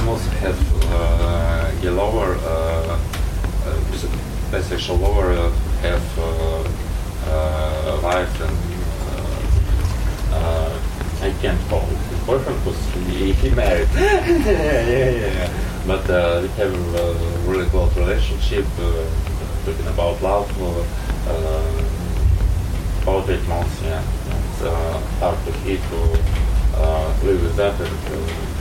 animals have a lower, bisexual lover have wife and I can't call it boyfriend because he married. yeah. But we have a really close relationship, talking about love, about 8 months, yeah. It's hard to live with that and